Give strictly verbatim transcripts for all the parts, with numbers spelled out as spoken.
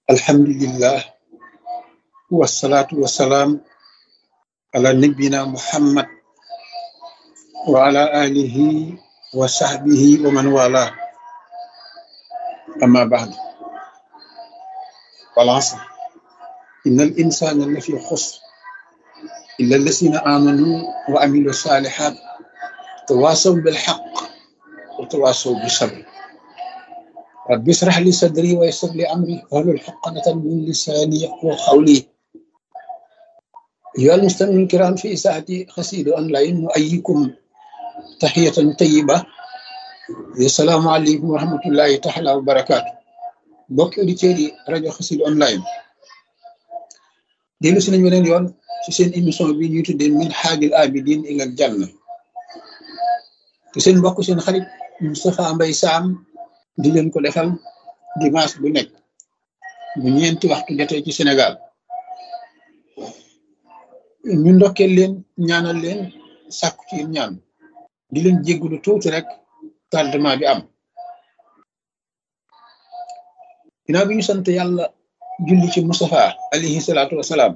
Alhamdulillah wassalatu wassalam ala nabiyyina Muhammad wa ala alihi wa sahbihi wa man wala amma ba'd. Wal 'asr innal insana lafi khusr illa alladhina amanu wa amilu salihat tawasaw bil haqq wa tawasaw bis sabr. Rabbi israh li sadri wa yassir li amri wahlul 'uqdatan min lisani yafqahu qawli. أيها المستمعون الكرام في ساعة قصيدة أونلاين نؤيكم تحية طيبة. السلام عليكم ورحمة الله تعالى وبركاته. mbokki auditeurs yi rajo Xassida online dellu si nañ beneen yoon ci seen émission bi ñuy tuddee Minhajul Abidin ilal Janna te seen mbokk seen xarit Moustapha Mbaye Sam di leen ko defal dimanche bu nekk bu ñeenti waxtu jotee ci Sénégal. ñu ndokkeel leen ñaanal leen sàkku ci ñaan di leen jéggulu tuuti rek tardement bi am ginnaaw bi ñu sant yàlla julli ci Mustafa alayhi salaatu wasalaam.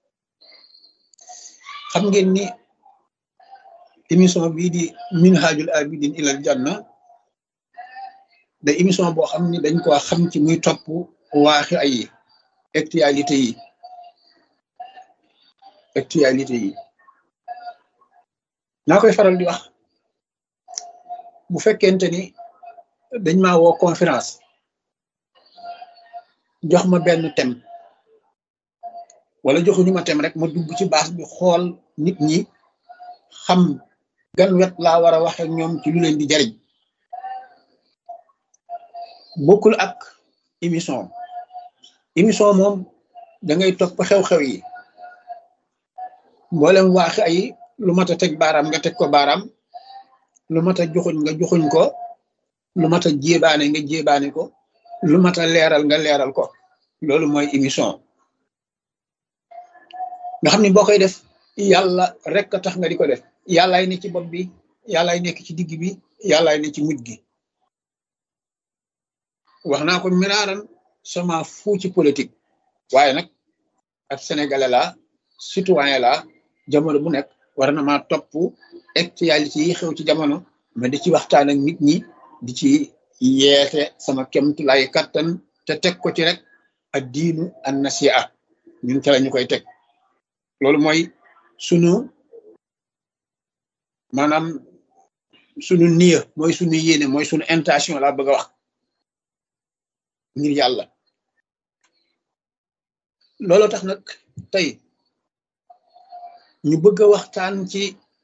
xam ngeen ni émission bii di Minhajul Abidin ilal Janna da émission boo xam ni dañ ko xam ci muy topp waaxi ay actualité yi actualité yi naa koy faral di wax bu fekkente ni dañ ma woo conférence jox ma benn thème wala joxuñu ma thème rek ma dugg ci base bi xool nit ñi xam gan wet laa war a waxe ñoom ci lu leen di jariñ bokkul ak émission émission moom da ngay topp xew-xew yi mboolem waaxi ay lu mat a teg baaraam nga teg ko baaraam lu mat a joxuñ nga joxuñ ko lu mat a jéebaane nga jéebaane ko lu mat a leeral nga leeral ko loolu mooy émission nga xam ni boo koy def yàlla rek a tax nga di ko def yàllaay ne ci bopp bi yàllaay nekk ci digg bi yàllaay ne ci mujj gi. wax naa ko miraaran sama fu ci politique waaye nag ab sénégalais la citoyen la jamono bu nekk war na maa topp actualité yi xew ci jamono ma di ci waxtaan ak nit ñi di ci yeete sama kemtulay kattan te teg ko ci rek ad diinu an nasiha ñun ca la ñu koy teg. loolu mooy sunu maanaam sunu niya mooy sunu yéene mooy sunu intention laa bëgg a wax ngir yàlla. looloo tax nag tey ñu bëgg a waxtaan ci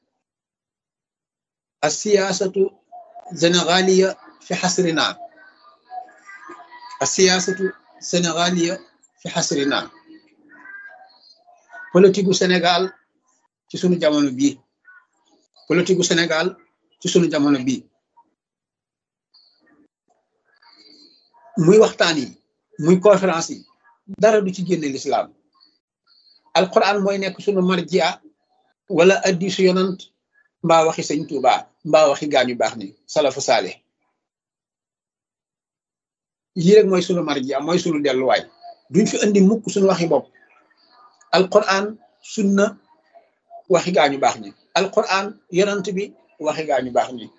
as-siyaasatu sénégaliya fi xasrina as-siyaasatu sénégaliya fi xasrina politique gu Sénégal ci sunu jamono bii politique gu Sénégal ci sunu jamono bii muy waxtaan yi muy conférence yi dara du ci génne l'islam. alquran mooy nekk sunu marjia wala addisu yonant mbaa waxi sëñ Tuuba mbaa waxi gaañu baax ni salafu saale yii rek mooy sunu marjia mooy sunu delluwaay duñ fi andi mukk sunu waxi bopp. alquran sunna waxi gaañu baax ni alquran yonant bi waxi gaañu baax ni.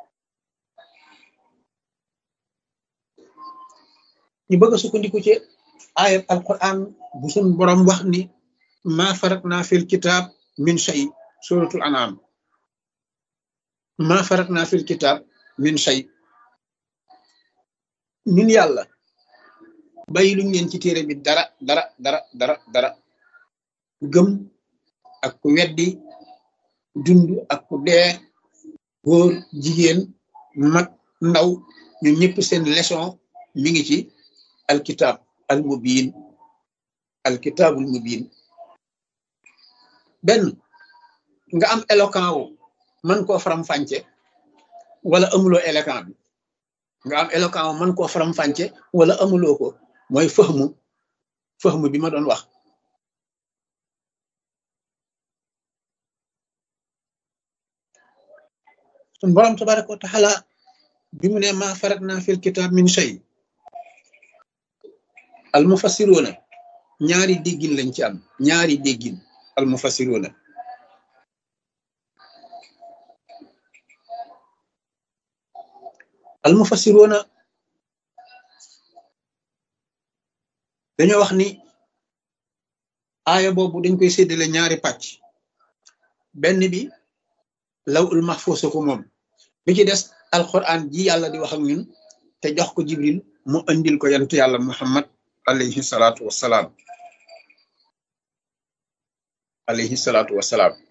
ñu bëgg a sukkandiku ci ayat alquran bu sun borom wax ni ma faratna fil kitab min shay suratul anam ma faratna fil kitab min shay. ñun yàlla bàyyi luñ leen ci téere bi dara dara dara dara dara gëm ak ku weddi dund ak ku dee góor jigéen mag ndaw ñun ñëpp seen leçon mi ngi ci alkitab al mubin alkitabul mubin. benn nga am éloquent wu mën koo faram fànce wala amuloo éloquent bi nga am éloquent wu mën koo faram fànce wala amuloo ko mooy fahmu fahmu bi ma doon wax. sun borom tabaraka wa taala bi mu ne ma faratna fil kitab min shay al mufassiroona ñaari déggin lañ ci am ñaari déggin al mufassiroona al mufassiroona dañoo wax ni aaya boobu dañ koy séddale ñaari pàcc benn bi lawul mahfuus ko moom bi ci des alquran ji yàlla di wax ak ñun te jox ko jibril mu andil ko yantu yàlla muhammad alayhi salaatu wassalaam alayhi salaatu wassalaam